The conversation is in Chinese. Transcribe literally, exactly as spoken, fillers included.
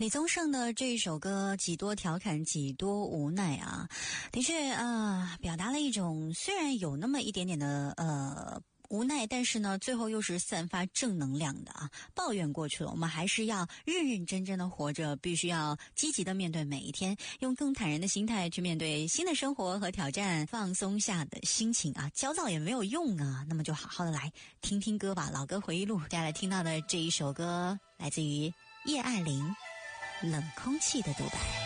李宗盛的这一首歌几多调侃几多无奈啊，的确呃表达了一种虽然有那么一点点的呃无奈，但是呢最后又是散发正能量的啊。抱怨过去了，我们还是要认认真真的活着，必须要积极的面对每一天，用更坦然的心态去面对新的生活和挑战，放松下的心情啊，焦躁也没有用啊，那么就好好的来听听歌吧。老歌回忆录大家来听到的这一首歌来自于叶爱玲，冷空气的独白。